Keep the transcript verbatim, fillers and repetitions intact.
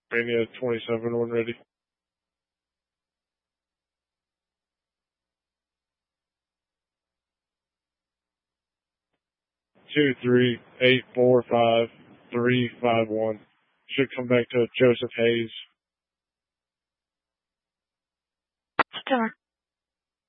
Mania twenty-seven when ready. Two three eight four five three five one. Should come back to Joseph Hayes. Star.